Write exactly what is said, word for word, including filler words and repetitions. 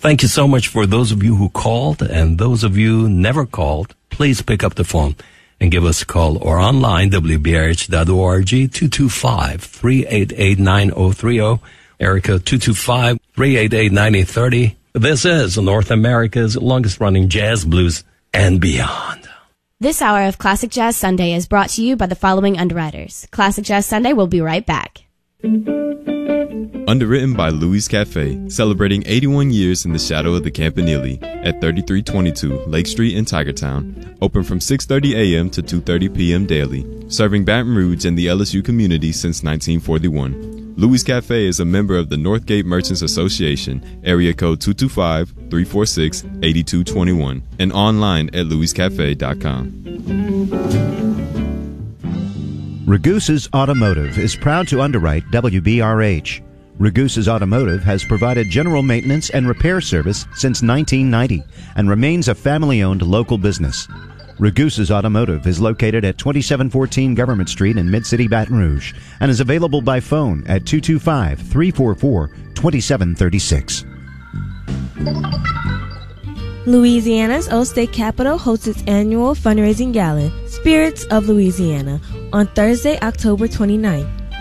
Thank you so much for those of you who called, and those of you who never called, please pick up the phone and give us a call, or online, w b r h dot org, two two five, three eight eight, nine zero three zero, Erica two two five, three eight eight, nine eight three zero. This is North America's longest-running jazz, blues, and beyond. This hour of Classic Jazz Sunday is brought to you by the following underwriters. Classic Jazz Sunday will be right back. Underwritten by Louis Cafe, celebrating eighty-one years in the shadow of the Campanile at thirty-three twenty-two Lake Street in Tigertown. Open from six thirty a.m. to two thirty p.m. daily. Serving Baton Rouge and the L S U community since nineteen forty-one. Louis Cafe is a member of the Northgate Merchants Association, area code two two five, three four six, eight two two one, and online at louis cafe dot com. Ragusa's Automotive is proud to underwrite W B R H. Ragusa's Automotive has provided general maintenance and repair service since nineteen ninety and remains a family-owned local business. Ragusa's Automotive is located at twenty-seven fourteen Government Street in Mid-City, Baton Rouge, and is available by phone at two two five, three four four, two seven three six. Louisiana's Old State Capitol hosts its annual fundraising gala, Spirits of Louisiana, on Thursday, October twenty-ninth.